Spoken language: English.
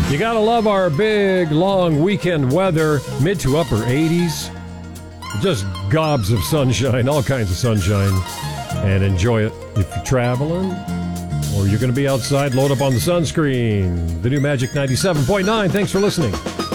You gotta love our big, long weekend weather, mid to upper 80s. Just gobs of sunshine, all kinds of sunshine. And enjoy it if you're traveling or you're going to be outside. Load up on the sunscreen. The new Magic 97.9. Thanks for listening.